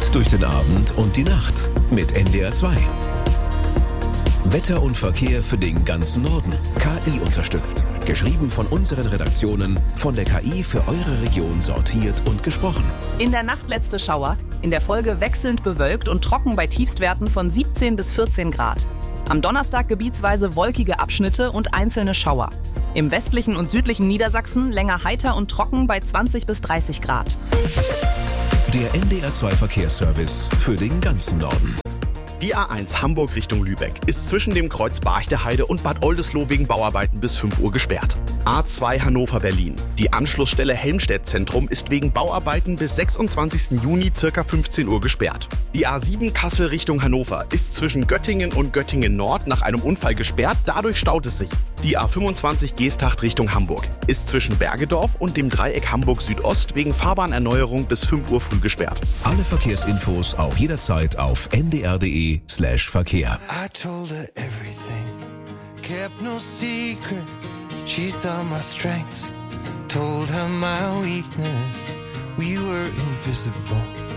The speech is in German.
Gut durch den Abend und die Nacht mit NDR 2. Wetter und Verkehr für den ganzen Norden. KI unterstützt. Geschrieben von unseren Redaktionen, von der KI für eure Region sortiert und gesprochen. In der Nacht letzte Schauer, in der Folge wechselnd bewölkt und trocken bei Tiefstwerten von 17 bis 14 Grad. Am Donnerstag gebietsweise wolkige Abschnitte und einzelne Schauer. Im westlichen und südlichen Niedersachsen länger heiter und trocken bei 20 bis 30 Grad. Der NDR 2 Verkehrsservice für den ganzen Norden. Die A1 Hamburg Richtung Lübeck ist zwischen dem Kreuz Barchteheide und Bad Oldesloe wegen Bauarbeiten bis 5 Uhr gesperrt. A2 Hannover-Berlin. Die Anschlussstelle Helmstedt-Zentrum ist wegen Bauarbeiten bis 26. Juni ca. 15 Uhr gesperrt. Die A7 Kassel Richtung Hannover ist zwischen Göttingen und Göttingen Nord nach einem Unfall gesperrt, dadurch staut es sich. Die A25 Geesthacht Richtung Hamburg ist zwischen Bergedorf und dem Dreieck Hamburg Südost wegen Fahrbahnerneuerung bis 5 Uhr früh gesperrt. Alle Verkehrsinfos auch jederzeit auf ndr.de/Verkehr. I told her everything, kept no secret. She saw my strengths, told her my weakness. We were invisible.